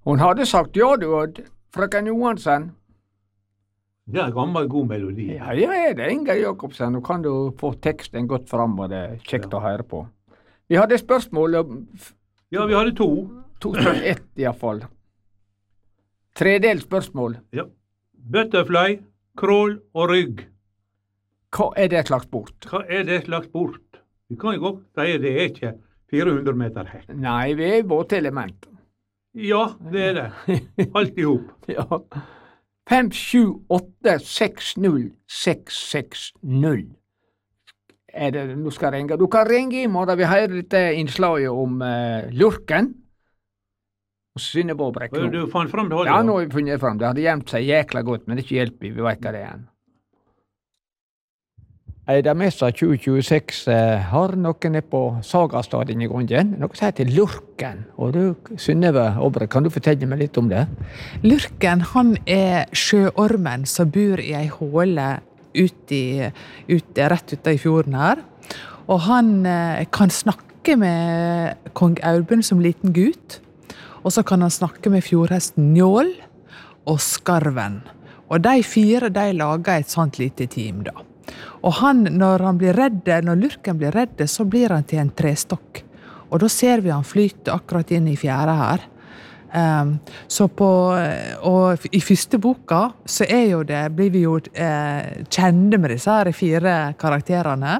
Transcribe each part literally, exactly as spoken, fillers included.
Hun hadde sagt ja, du, Odd. Frøken Johansen. Det er en gammel god melodi. Ja, ja, det er Inga Jacobsen. Nå kan du få teksten godt fram, og det er kjekt ja. Å høre på. Vi hadde spørsmål om... Ja, vi hadde to. To spørsmål, ett i hvert fall. Tredelt spørsmål. Ja. Butterfly, krål og rygg. Hva er det slags sport? Hva er det slags sport? Vi kan jo godt si det er ikke fire hundre meter her. Nei, vi er båtelement. Ja, det er det. Alt ihop. Ja. fem sju åtte seks null seks seks null. Er det, nå skal jeg ringe. Du kan ringe i morgen. Vi hører dette innslaget om uh, lurken. Synnebåbrekk. Du fant frem det? Ja, nå har vi funnet frem. Det hadde gjemt seg jækla godt, men det er ikke hjelp i. Vi vet hva det er igjen. Eidamessa tjue tjueseks eh, har noe nede på Sagastadien i grunnen. Noe som heter Lurken. Og du, Synnøve Åbrekk, kan du fortelle meg litt om det? Lurken, han er sjøormen som bor i ei håle ute i, ute, rett ute i fjorden her. Og han eh, kan snakke med kong Audun som liten gutt. Og så kan han snakke med fjordhesten Njål og Skarven. Og de fire, de lager et sånt lite team da. Og han, når han blir redde, når lurken blir redde, så blir han til en trestokk. Og da ser vi han flyte akkurat inn i fjæra her. Um, så på, og i første boka, så er jo det, blir vi jo eh, kjende med disse her fire karakterene.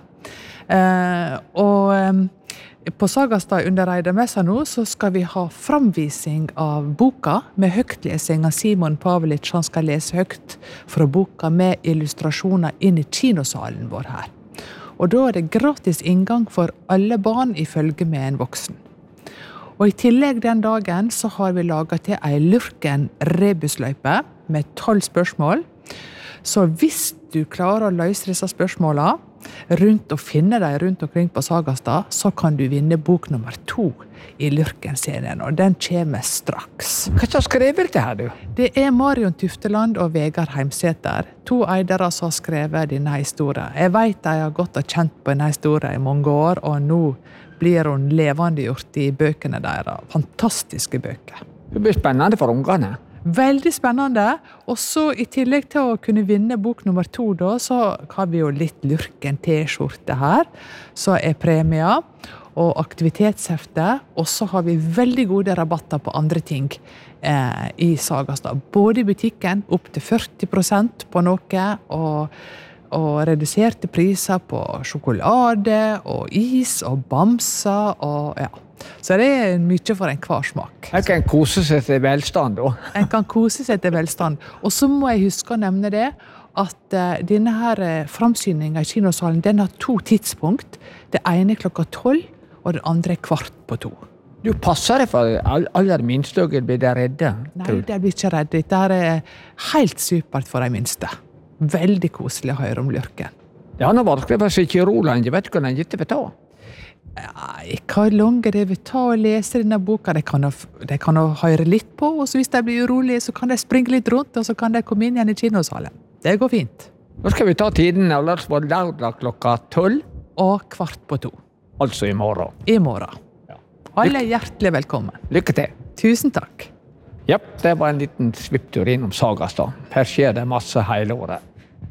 Uh, og um, på Sagastad under Eidamessa nå, så skal vi ha framvising av boka med høgtlesing av Simon Pavlic. Han skal lese høgt fra boka med illustrasjoner inn i kinosalen vår her. Og da er det gratis inngang for alle barn i følge med en voksen. Og i tillegg den dagen så har vi laget til ei Lurken rebusløype med tolv spørsmål. Så hvis du klarer å løse disse spørsmålene, rundt og finne deg rundt omkring på Sagastad, så kan du vinne bok nummer to i Lurken-serien, og den kommer straks. Hva har skrevet dette her, du? Det er Marion Tufteland og Vegard Heimseter, to eidere som har skrevet denne historien. Jeg vet de har gått og kjent på denne historien i mange år, og nå blir hun levende gjort i bøkene deres. Fantastiske bøker. Det blir spennende for ungene. Veldig spennende, og så i tillegg til å kunne vinne bok nummer to da, så har vi jo litt Lurken T-skjorte her, så er premier og aktivitetshefte, og så har vi veldig gode rabatter på andre ting eh, i Sagastad. Både i butikken, opp til førti prosent på noe, og, og reduserte priser på sjokolade og is og bamser, og ja. Så det er mye for en hver smak. En kan kose seg til velstand da. En kan kose seg til velstand. Og så må jeg huske å nevne det, at uh, denne her uh, framsyningen i kinosalen, den har to tidspunkt. Det ene er klokka tolv, og det andre er kvart på to. Du passer deg for aller minste og blir der redde? Nei, de blir ikke redde. Dette er helt supert for de minste. Veldig koselig å høre om Lurken. Det har nå vært skrevet seg ikke rolig, jeg vet ikke hva den gitt vil ta. Nei, hvor lang det vil ta å lese denne boka, det kan de kan høre litt på, og så hvis de blir urolige, så kan de springe litt rundt, og så kan de komme inn igjen i kinosalen. Det går fint. Nå skal vi ta tiden, og la oss få lørdag klokka tolv. Og kvart på to. Altså i morgen. I morgen. Ja. Alle er hjertelig velkommen. Lykke til. Tusen takk. Ja, det var en liten svipptur innom Sagastad. Her skjer det masse hele året.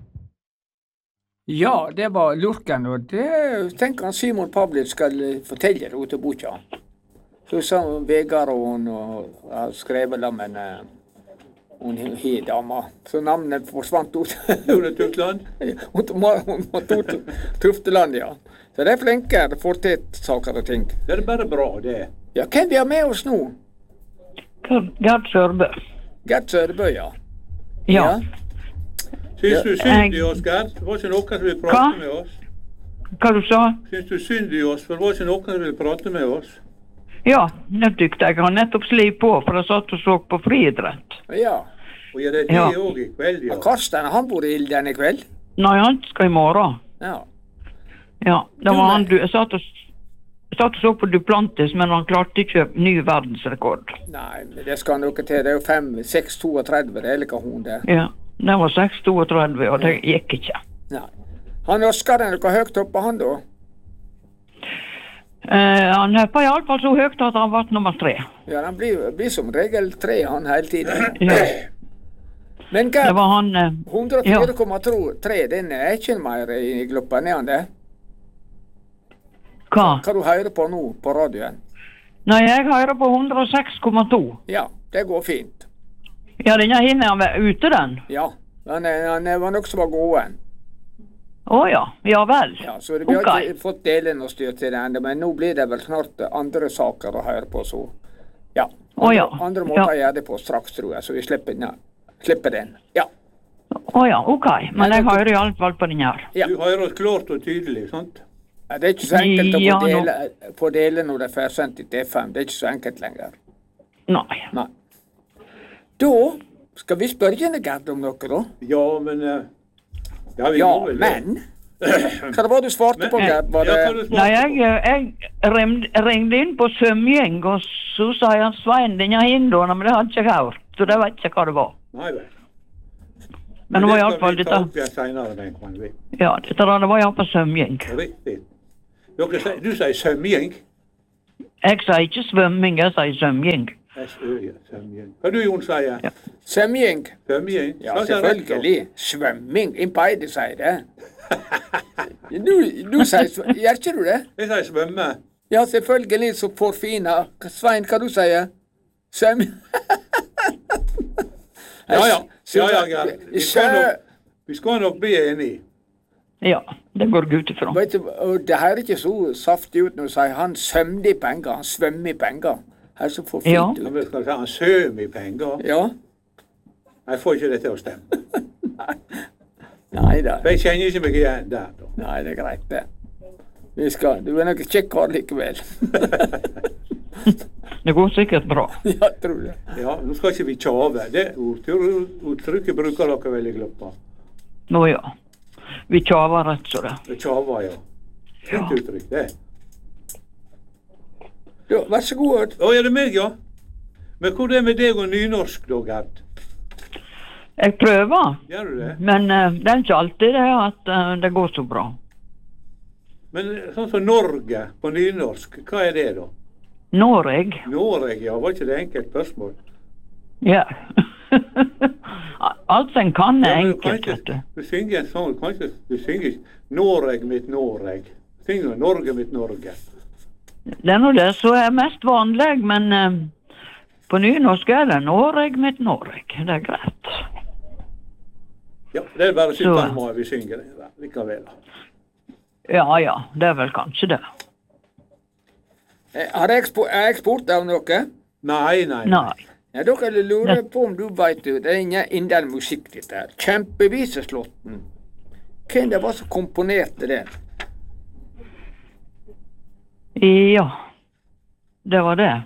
Ja, det var Lurken, og det tenker han Simon Pavlic skal fortelle det ut av boka. Så sa Vegard og hun og har skrevet det, men uh, hun er dama. Så navnet forsvant ut. Hun er Tufteland? Hun var Tufteland, ja. Så det er flinke, det får til saker og ting. Det er bare bra, det. Ja, hvem vi har med oss nå? Gerd Sørbø. Gerd Sørbø, ja. Ja. ja. Syns du synd i oss, Gerd? Det var ikke noen som ville prate Hva? med oss. Hva du sa? Syns du synd i oss, for det var ikke noen som ville prate med oss. Ja, det tykte jeg. Han nettopp sli på, for jeg satt og så på friidrett. Ja. Og ja, det er det Ja. også i kveld, ja. Og Karsten, han bor i Ilden i kveld? Nei, han skal i morgen. Ja. Ja, det Du, var han men- du... Jeg satt og, jeg satt og så på Duplantis, men han klarte ikke ny verdensrekord. Nei, men det skal noe til. Det er jo fem, seks, toogtredve, det er like hun der. Ja, det var seks toogtredve, og det gikk ikke. Nei. Han Oskar er noe høyt oppe, han da? Eh, han hoppa i alle fall så høyt at han ble nummer tre. Ja, han blir, blir som regel tre han hele tiden. Ja. Men Det Gerd, var han eh, hundre og fire komma tre, den er ikke mer i Gloppa, er han det? Hva? Hva du hører på nå på radioen? Nei, jeg hører på hundre og seks komma to. Ja, det går fint. Ja, denne hinner han var ute, den. Ja, han, er, han er, var nok som var gåen. Å ja, ja vel. Ja, så vi har Ok. ikke fått delen og styr til det enda, men nå blir det vel snart andre saker å høre på, så ja. Å ja. Andre, andre måter Ja. å gjøre det på straks, tror jeg, så vi slipper, ja, slipper den. Ja. Å ja, ok. Men jeg hører i alle fall på den her. Ja. Du hører oss klart og tydelig, sant? Ja, det er ikke så enkelt å Ja, få nå- dele, få dele når det er fersendt til F M. Det er ikke så enkelt lenger. Nei. Nei. Da skal vi spørre henne, Gerd, om noe, da. Ja, men eh, Ja, vi Ja, må vel det. men hva det var du svarte Men- på, Gerd? Var Ja, det hva du svarte Nei, på? jeg, jeg ringde, ringde inn på svømmegjeng, og så sa han Svein, denne hindoen, men det hadde ikke jeg hørt. Så det vet ikke hva det var. Nei vel. Men det var skal iallfall vi ta dette. opp igjen senere, den kan vi. Ja, dette da, det var iallfall svømmegjeng. Riktig. Dere sier, du sier svømmegjeng. Jeg sier ikke svømming, jeg sier svømmegjeng. S Ø, ja, svømmegjeng. Hva du, Jon, sier? Ja. svømming? Svømmegjeng? Ja, Hva sier dere? selvfølgelig. Svømming. Inn på Eide sier det. Du, du sier sv- Gjør ikke du det? Jeg sier svømme. Ja, selvfølgelig, så forfina. Svein, hva du sier? Svømming? Ja, ja. Ja, ja, Gerd. Vi skal nok, vi skal nok bli enige. Ja, det går jeg ut ifra. Vet du, og det her er ikke så saftig ut når du sier han svømte i penger, han svømmer i penger. Her så får Ja. fint Ja, ut. men skal jeg si, han søm i penger. Ja. Jeg får ikke det til å stemme. Nei da. For jeg kjenner ikke meg igjen der, da. Nei, det er greit, det. Vi skal, du er nok kjekk kar likevel. Det går sikkert bra. Ja, tror det. Ja, nå skal ikke vi tjave. Det uttrykket bruker dere vel i Gloppa. Nå ja. Vi tjaver rett så det. Det tjava, ja. Fint uttrykk, det. Ja, vær så god. Å, er det meg, ja? Men hvor er det med deg og nynorsk, da, Gerd? Jeg prøver, Gjør du det? men eh, det er ikke alltid det at eh, det går så bra. Men sånn som Norge på nynorsk, hva er det, da? Noreg? Noreg, ja. Var ikke det enkelt spørsmål? Ja. Alt en kan er Ja, men du kan enkelt, vet ikke, du. du synger en sånn, kanskje du synger ikke Noreg mitt Noreg. Synger Norge mitt Norge. Det er nå det som er mest vanlig, men eh, på nynorsk er det Noreg mitt Noreg. Det er greit. Ja, det er bare Så- syttende mai vi synger det da, likevel. Ja ja, det er vel kanskje det. Eh, Har jeg, spo- har jeg spurt deg om noe? Nei, nei. Nei. Ja, dere lurer på om du vet det. Det er ingen indel musikk, dette her. Kjempeviseslåtten. Hvem det var som komponerte den? Ja, det var det.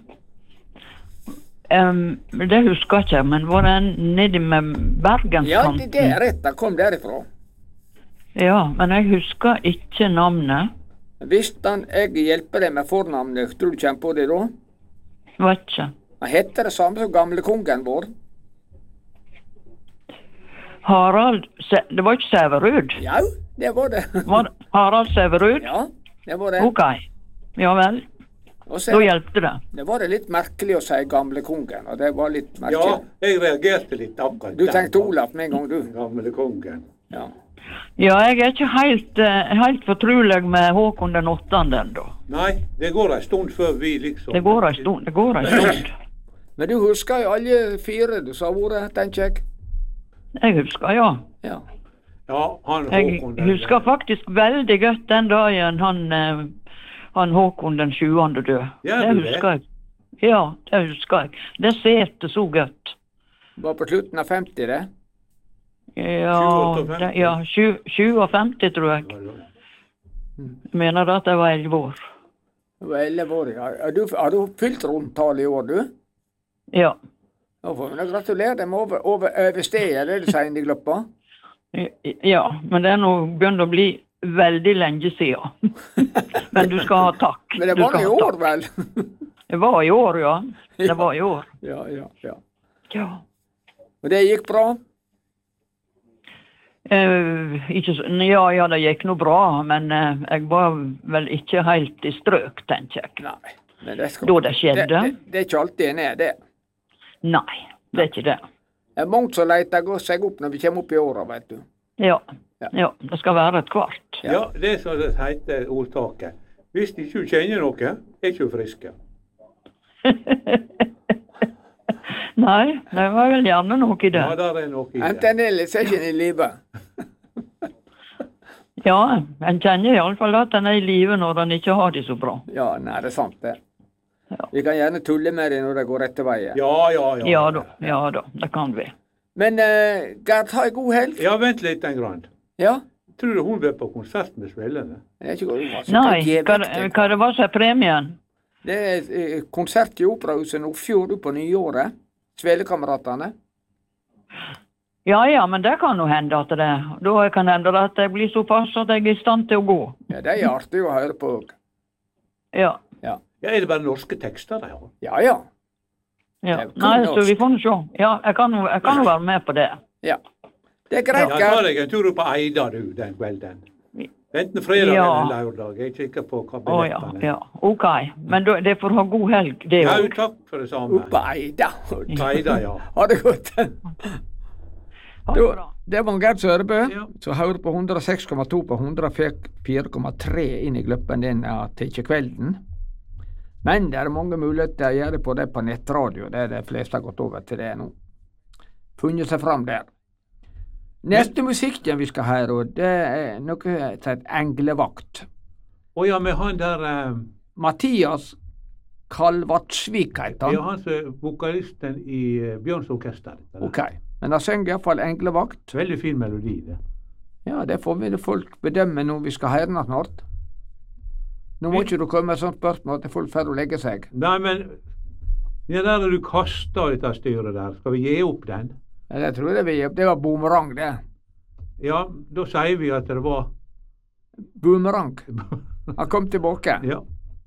Em, det husker jeg ikke, men var det nedi med Ja, det, Bergenskanten? det er rett. Det kom derifra. Ja, men jeg husker ikke navnet. Hvis han, jeg hjelper deg med fornavnet, tror du kommer på det da? Vet ikke. Han heter det samme som gamle kongen vår. Harald Se Det var ikke Sæverud? Ja, det var det. Var det Harald Sæverud? Ja, det var det. Ok. Ja vel. Og så Da hjelpte det. det var det litt merkelig å si gamle kongen, og det var litt Ja, merkelig. jeg reagerte litt akkurat Du der. tenkte Olaf med en gang, du. Gamle kongen. Ja. Ja, jeg er ikke helt, eh, helt fortrolig med Håkon den åttende ennå. Nei, det går en stund før vi liksom... Det går ei stund. Det går ei stund. Men du husker jo alle fire du sa ordet, tenker jeg. Jeg husker, ja. Ja. Ja, han Jeg Håkon den- husker faktisk veldig godt den dagen han, eh, han Håkon den sjuende døde. Gjør Det du det? husker jeg. Ja, det husker jeg. Det sete så godt. Var på slutten av femti, det. Ja, tjueåtte og det, ja tjue- tjueogfemti tror jeg. Jeg mener at jeg var elleve år. Det var elleve år, ja. Har du, har du fylt rundtall i år, du? Ja. Da får vi nå gratulere deg med over, over, over stedet, er det du sier i Gloppa? Ja, men det er nå begynt å bli veldig lenge siden. Men du skal ha takk. Men det Du var skal i ha år, takk. vel? Det var i år, ja. Det var i år. Ja, ja, ja. Ja. Og det gikk bra? Eh, ikke så, ja, ja, det gikk nå bra, men eh, jeg var vel ikke helt i strøk, tenker jeg. Nei. Men det skal, Da det skjedde? Det, det, det er ikke alltid en er det. Nei, det er ikke det. Det er mange som leter gå- seg opp når vi kommer opp i åra, vet du. Ja. Ja. ja, det skal være et kvart. Ja, det er som det heter ordtaket. Hvis ikke du kjenner noe, er ikke du friske. Nei, det var vel gjerne noe i det. Ja, der er noe i det. Enten er eller så er ikke en i live. Ja, en kjenner iallfall at en er i live når en ikke har det så bra. Ja, nei, det er sant det. Ja. Vi kan gjerne tulle med det når det går rette veien. Ja, ja, ja. Ja da, ja da, det kan vi. Men uh, Gerd, ha en god helg. Ja, vent litt en grann. Ja? Tror du hun vil på konsert med Svellene? Det er ikke godt, altså, Nei, hva hva, gir vekk det? hva det var som er premien? Det er eh, konsert i Operahuset Nordfjord på nyåret. Svelekameratene. Ja ja, men det kan jo hende at det Da kan hende at jeg blir såpass at jeg er i stand til å gå. Ja, det er artig å høre på. Ja. Ja, Ja, er det bare norske tekster de har? ja. ja. ja. Det er kun Nei, så norsk. vi får nå se. Ja, jeg kan jo jeg kan jo være med på det. ja. Det er greit, Ja, ta Gerd. deg en tur opp på Eida, du, den kvelden. Enten fredag Ja. eller lørdag. Jeg kikker på hva Å ja, billettene er. ja. OK. Men da, det får ha god helg, det Ja, òg. takk for det samme. Oppe Eida. Eida, ja. Ha det godt. Ha det Da, bra. det var Gerd Sørebø, Ja. som hører på hundre og seks komma to på hundre og fire komma tre inn i Gløppen din ja, til ikke kvelden. Men det er mange muligheter å gjøre på det på nettradio. Det er de fleste har gått over til det nå. Funnet seg fram der. Neste musikken vi skal høre, og det er noe som heter Englevakt. Å ja, med han der eh, Mathias Kalvatsvik heter Ja, han. han som er vokalisten i eh, Bjørns orkester. Ok, men han synger iallfall Englevakt. Veldig fin melodi, det. Ja, det får vi folk bedømme når vi skal høre den snart. Nå må ikke du komme med et sånt spørsmål til folk før de legger seg. Nei, men det der du kasta dette styret der, skal vi gi opp den? Ja, det tror jeg vi Det var boomerang, det. Ja, da sier vi at det var Boomerang. Han kom tilbake. Ja.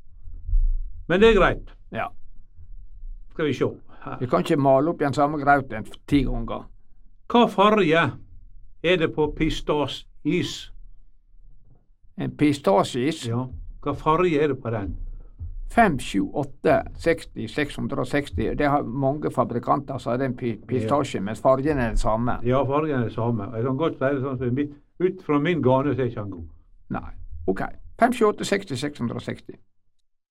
Men det er greit. Ja. Skal vi se. Her. Vi kan ikke male opp igjen samme grauten ti ganger. Hva farge er det på pistasjeis? En pistasjeis. Ja. Hva farge er det på den? fem, sju, åtte, seksti, seks hundre og seksti. Det har mange fabrikanter som har den pi- pistasjen, mens fargen er den samme. Ja, fargen er det samme. Jeg kan godt si det sånn som mitt, ut fra min gane så er ikke han god. Nei. OK. fem, sju, åtte, seksti, seks hundre og seksti.